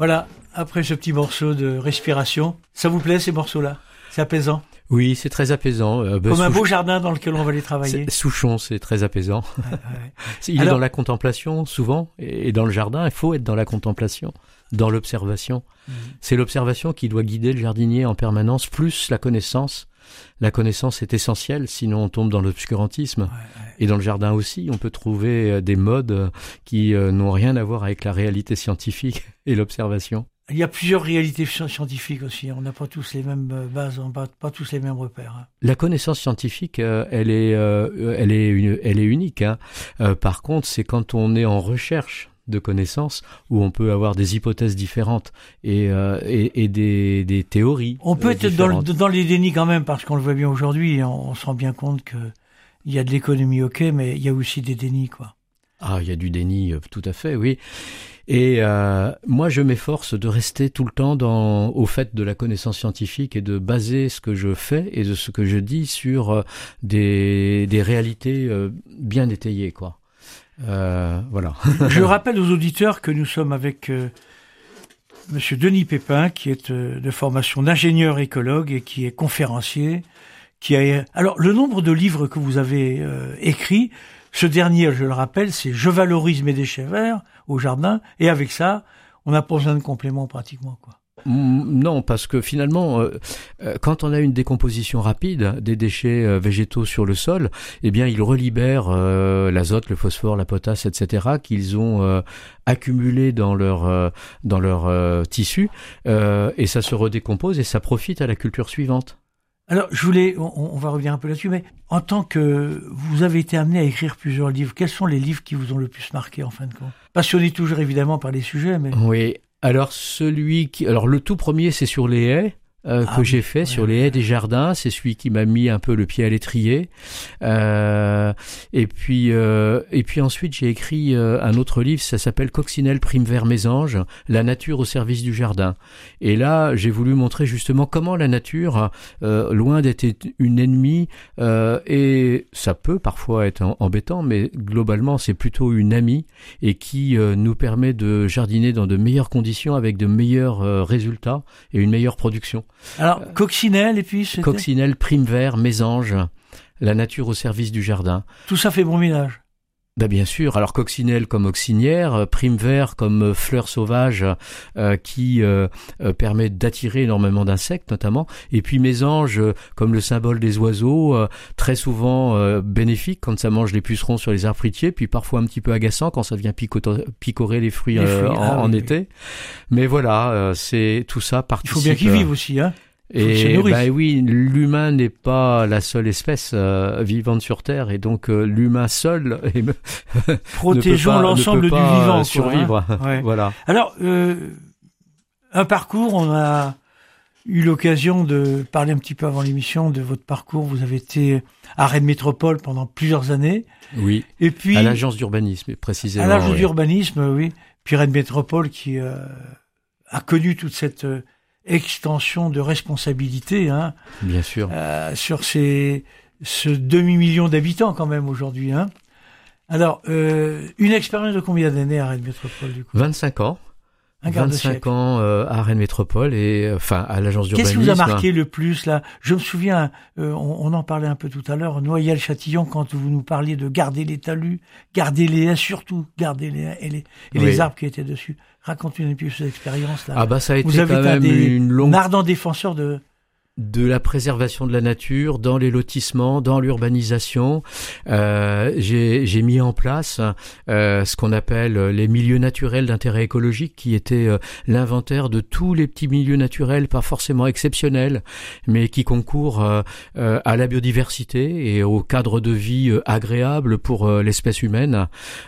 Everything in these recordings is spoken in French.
Voilà, après ce petit morceau de respiration, ça vous plaît ces morceaux-là? C'est apaisant? Oui, c'est très apaisant. Comme un beau jardin dans lequel on va aller travailler. Souchon, c'est très apaisant. Ouais. Il est dans la contemplation souvent, et dans le jardin, il faut être dans la contemplation, dans l'observation. C'est l'observation qui doit guider le jardinier en permanence, plus la connaissance. La connaissance est essentielle, sinon on tombe dans l'obscurantisme. Et dans le jardin aussi, on peut trouver des modes qui n'ont rien à voir avec la réalité scientifique et l'observation. Il y a plusieurs réalités scientifiques aussi. On n'a pas tous les mêmes bases, on n'a pas tous les mêmes repères. La connaissance scientifique, elle est unique. Par contre, c'est quand on est en recherche de connaissances où on peut avoir des hypothèses différentes et des théories. On peut être dans les dénis quand même, parce qu'on le voit bien aujourd'hui, et on se rend bien compte que il y a de l'économie, ok, mais il y a aussi des dénis, quoi. Ah, il y a du déni, tout à fait, oui. Et moi, je m'efforce de rester tout le temps au fait de la connaissance scientifique et de baser ce que je fais et de ce que je dis sur des réalités bien étayées, quoi. Voilà. Je rappelle aux auditeurs que nous sommes avec Monsieur Denis Pépin, qui est de formation d'ingénieur écologue et qui est conférencier. Alors, le nombre de livres que vous avez écrits, ce dernier, je le rappelle, c'est « Je valorise mes déchets verts au jardin ». Et avec ça, on n'a pas besoin de compléments pratiquement, quoi. Non, parce que finalement, quand on a une décomposition rapide des déchets végétaux sur le sol, eh bien, ils relibèrent l'azote, le phosphore, la potasse, etc., qu'ils ont accumulés dans leur tissu, et ça se redécompose et ça profite à la culture suivante. Alors, on va revenir un peu là-dessus, mais en tant que vous avez été amené à écrire plusieurs livres, quels sont les livres qui vous ont le plus marqué en fin de compte? Passionné toujours évidemment par les sujets, mais... Oui. Alors le tout premier, c'est sur les haies que j'ai fait, sur les haies des jardins. C'est celui qui m'a mis un peu le pied à l'étrier. Et puis ensuite, j'ai écrit un autre livre, ça s'appelle Coccinelle, prime vert, mésange, la nature au service du jardin. Et là, j'ai voulu montrer justement comment la nature, loin d'être une ennemie, et ça peut parfois être embêtant, mais globalement, c'est plutôt une amie et qui nous permet de jardiner dans de meilleures conditions avec de meilleurs résultats et une meilleure production. Alors, coccinelle, et puis c'était... Coccinelle, prime vert, mésange, la nature au service du jardin. Tout ça fait bon ménage. Ben bien sûr, alors coccinelle comme auxinière, prime vert comme fleur sauvage qui permet d'attirer énormément d'insectes notamment, et puis mésange comme le symbole des oiseaux, très souvent bénéfique quand ça mange les pucerons sur les arbres fruitiers, puis parfois un petit peu agaçant quand ça vient picorer les fruits, en été. Oui. Mais voilà, c'est tout ça participe. Il faut bien qu'ils vivent aussi, hein. Et oui, l'humain n'est pas la seule espèce vivante sur Terre, et donc l'humain seul protégeons l'ensemble du vivant, survivre. Quoi, hein. Ouais. Voilà. Alors, un parcours, on a eu l'occasion de parler un petit peu avant l'émission de votre parcours. Vous avez été à Rennes Métropole pendant plusieurs années. Oui. Et puis à l'agence d'urbanisme, précisément. À l'agence d'urbanisme, oui. Puis Rennes Métropole qui a connu toute cette extension de responsabilité, hein. Bien sûr. Sur ce demi-million d'habitants quand même aujourd'hui, hein. Alors, une expérience de combien d'années à Rennes Métropole du coup? 25 ans. Un quart de 25 siècle. ans à Rennes Métropole et enfin à l'agence d'urbanisme. Qu'est-ce qui vous a marqué le plus là? Je me souviens, on en parlait un peu tout à l'heure, Noyelles-Châtillon, quand vous nous parliez de garder les talus, garder les haies, surtout garder les haies et les arbres qui étaient dessus. Racontez un peu cette expérience là. Ah bah ça a été vous avez quand même une longue... un ardent défenseur de la préservation de la nature, dans les lotissements, dans l'urbanisation. J'ai mis en place ce qu'on appelle les milieux naturels d'intérêt écologique, qui était l'inventaire de tous les petits milieux naturels, pas forcément exceptionnels, mais qui concourent à la biodiversité et au cadre de vie agréable pour l'espèce humaine.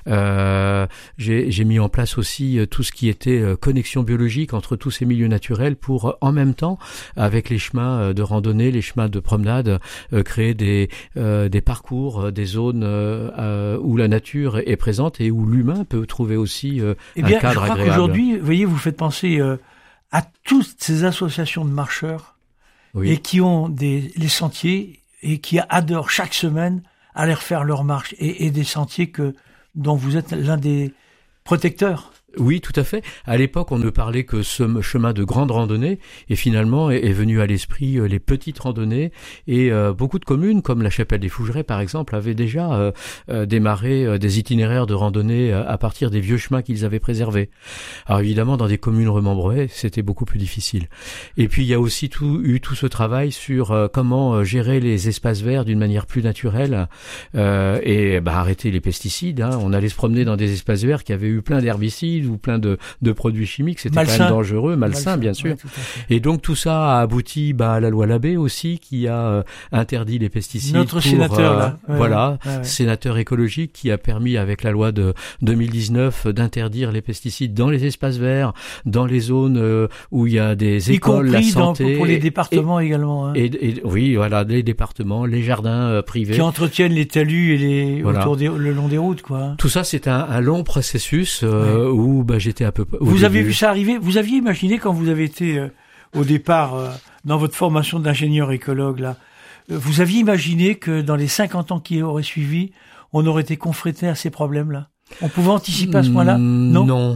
J'ai mis en place aussi tout ce qui était connexion biologique entre tous ces milieux naturels pour, en même temps, avec les chemins de randonnée, les chemins de promenade, créer des parcours, des zones où la nature est présente et où l'humain peut trouver aussi un cadre agréable. Je crois qu'aujourd'hui, vous voyez, vous faites penser à toutes ces associations de marcheurs, oui, et qui ont les sentiers et qui adorent chaque semaine aller refaire leur marche et des sentiers dont vous êtes l'un des protecteurs. Oui, tout à fait. À l'époque, on ne parlait que ce chemin de grande randonnée, et finalement est venu à l'esprit les petites randonnées, et beaucoup de communes, comme la Chapelle des Fougerets par exemple, avaient déjà démarré des itinéraires de randonnée à partir des vieux chemins qu'ils avaient préservés. Alors évidemment, dans des communes remembrées, c'était beaucoup plus difficile. Et puis il y a aussi eu tout ce travail sur comment gérer les espaces verts d'une manière plus naturelle, et arrêter les pesticides. Hein. On allait se promener dans des espaces verts qui avaient eu plein d'herbicides ou plein de produits chimiques, c'était quand même dangereux, malsain bien sûr. Ouais, et donc tout ça a abouti à la loi Labbé aussi, qui a interdit les pesticides. Notre sénateur là. Voilà, sénateur écologique, qui a permis avec la loi de 2019 d'interdire les pesticides dans les espaces verts, dans les zones où il y a des écoles, la santé. Pour les départements également. Hein. Et oui, voilà, les départements, les jardins privés. Qui entretiennent les talus et le long des routes, quoi. Tout ça, c'est un long processus où j'étais un peu... Vous avez vu ça arriver? Vous aviez imaginé quand vous avez été au départ dans votre formation d'ingénieur écologue là, vous aviez imaginé que dans les 50 ans qui auraient suivi, on aurait été confronté à ces problèmes-là? On pouvait anticiper à ce point-là? Non,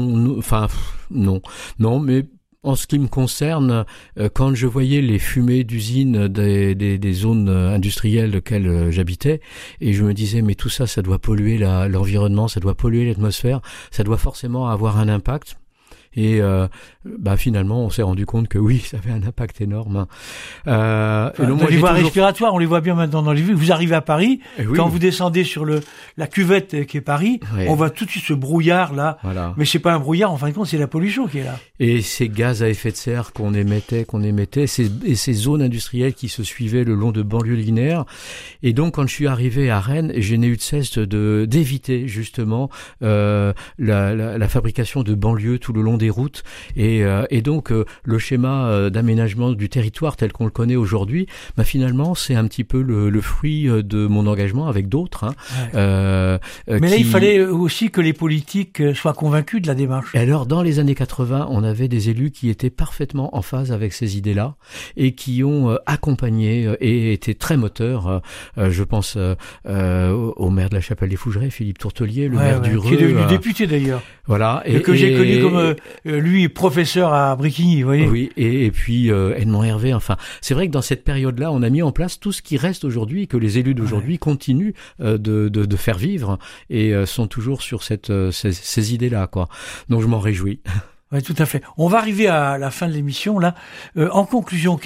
mais en ce qui me concerne, quand je voyais les fumées d'usines des zones industrielles auxquelles j'habitais, et je me disais, mais tout ça, ça doit polluer l'environnement, ça doit polluer l'atmosphère, ça doit forcément avoir un impact. Et finalement, on s'est rendu compte que oui, ça avait un impact énorme. Dans les voies respiratoires, on les voit bien maintenant dans les villes. Vous arrivez à Paris, quand vous descendez sur la cuvette qui est Paris, on voit tout de suite ce brouillard là. Voilà. Mais c'est pas un brouillard, en fin de compte, c'est la pollution qui est là. Et ces gaz à effet de serre qu'on émettait, ces zones industrielles qui se suivaient le long de banlieues linéaires. Et donc, quand je suis arrivé à Rennes, je n'ai eu de cesse d'éviter justement la fabrication de banlieues tout le long des routes, et donc le schéma d'aménagement du territoire tel qu'on le connaît aujourd'hui, finalement c'est un petit peu le fruit de mon engagement avec d'autres. Hein, mais là il fallait aussi que les politiques soient convaincus de la démarche. Et alors dans les années 80, on avait des élus qui étaient parfaitement en phase avec ces idées-là et qui ont accompagné et été très moteurs. Je pense au maire de la Chapelle des Fougerets, Philippe Tourtelier, le maire du Reux, qui est devenu député d'ailleurs. Voilà, et que j'ai connu comme lui est professeur à Bréquigny, vous voyez. Oui, et puis Edmond Hervé. Enfin, c'est vrai que dans cette période-là, on a mis en place tout ce qui reste aujourd'hui et que les élus d'aujourd'hui continuent de faire vivre et sont toujours sur ces idées-là, quoi. Donc je m'en réjouis. Oui, tout à fait. On va arriver à la fin de l'émission là. En conclusion,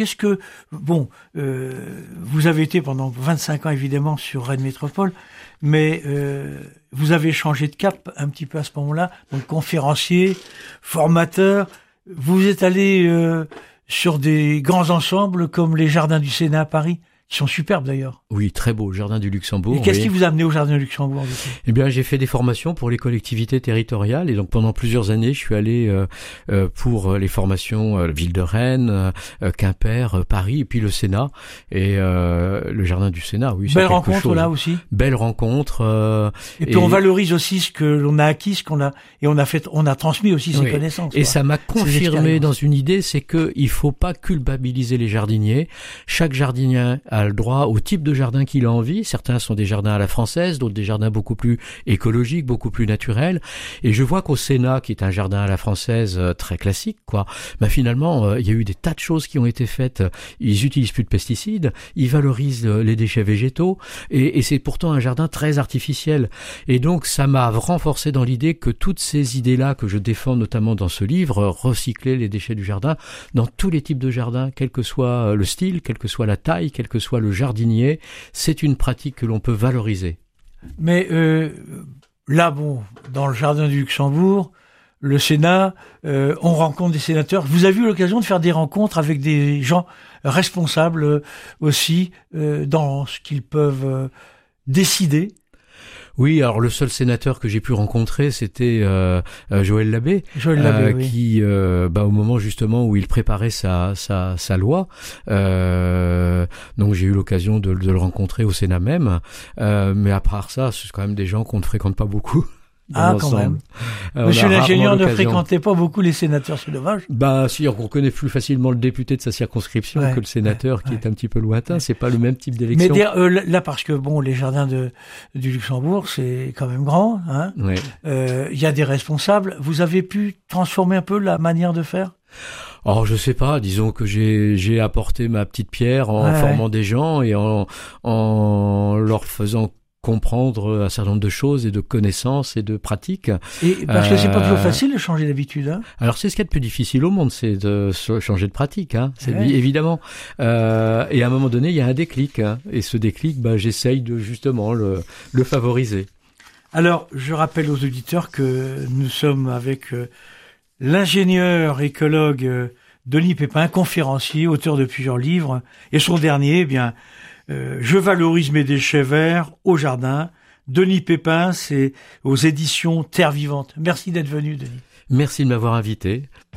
vous avez été pendant 25 ans évidemment sur Rennes Métropole, mais vous avez changé de cap un petit peu à ce moment-là, donc conférencier, formateur. Vous êtes allé sur des grands ensembles comme les Jardins du Sénat à Paris, qui sont superbes d'ailleurs. Oui, très beau, Jardin du Luxembourg. Et qu'est-ce qui vous a amené au Jardin du Luxembourg? Eh bien, j'ai fait des formations pour les collectivités territoriales et donc pendant plusieurs années, je suis allé pour les formations ville de Rennes, Quimper, Paris et puis le Sénat et le Jardin du Sénat. Oui, belle rencontre là aussi. Belle rencontre. Et puis on valorise aussi ce que l'on a acquis, ce qu'on a et on a transmis aussi ses connaissances. Et ça m'a confirmé dans une idée, c'est que il faut pas culpabiliser les jardiniers. Chaque jardinier a le droit au type de jardin qu'il a envie. Certains sont des jardins à la française, d'autres des jardins beaucoup plus écologiques, beaucoup plus naturels. Et je vois qu'au Sénat, qui est un jardin à la française très classique, finalement, il y a eu des tas de choses qui ont été faites. Ils utilisent plus de pesticides, ils valorisent les déchets végétaux, et c'est pourtant un jardin très artificiel. Et donc, ça m'a renforcé dans l'idée que toutes ces idées-là que je défends, notamment dans ce livre, recycler les déchets du jardin, dans tous les types de jardins, quel que soit le style, quelle que soit la taille, quel que soit le jardinier, c'est une pratique que l'on peut valoriser. Mais là, dans le Jardin du Luxembourg, le Sénat, on rencontre des sénateurs. Vous avez eu l'occasion de faire des rencontres avec des gens responsables aussi dans ce qu'ils peuvent décider? Oui, alors le seul sénateur que j'ai pu rencontrer, c'était Joël Labbé, qui, au moment justement où il préparait sa loi, donc j'ai eu l'occasion de le rencontrer au Sénat même, mais à part ça, c'est quand même des gens qu'on ne fréquente pas beaucoup. Ah, quand même. Monsieur l'ingénieur ne fréquentait pas beaucoup les sénateurs, c'est dommage. Si, on connaît plus facilement le député de sa circonscription que le sénateur qui est un petit peu lointain. C'est pas le même type d'élection. Mais là, parce que les jardins du Luxembourg, c'est quand même grand, hein. Y a des responsables. Vous avez pu transformer un peu la manière de faire? Alors je sais pas, disons que j'ai apporté ma petite pierre en formant des gens et en leur faisant comprendre un certain nombre de choses et de connaissances et de pratiques. Et parce que c'est pas toujours facile de changer d'habitude, hein. Alors c'est ce qu'il y a de plus difficile au monde, c'est de changer de pratique, hein. C'est évidemment. Et à un moment donné, il y a un déclic, hein. Et ce déclic, j'essaye de justement le favoriser. Alors, je rappelle aux auditeurs que nous sommes avec l'ingénieur écologue Denis Pépin, conférencier, auteur de plusieurs livres, et son dernier, je valorise mes déchets verts au jardin. Denis Pépin, c'est aux éditions Terre Vivante. Merci d'être venu, Denis. Merci de m'avoir invité.